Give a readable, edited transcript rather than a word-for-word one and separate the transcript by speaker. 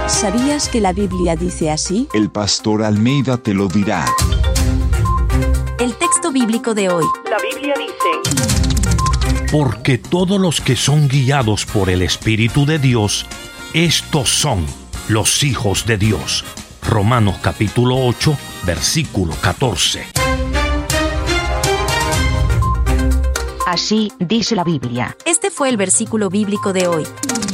Speaker 1: ¿Sabías que la Biblia dice así?
Speaker 2: El pastor Almeida te lo dirá.
Speaker 3: El texto bíblico de hoy.
Speaker 4: La Biblia dice:
Speaker 5: Porque todos los que son guiados por el Espíritu de Dios, estos son los hijos de Dios. Romanos capítulo 8, versículo 14.
Speaker 6: Así dice la Biblia.
Speaker 3: Este fue el versículo bíblico de hoy.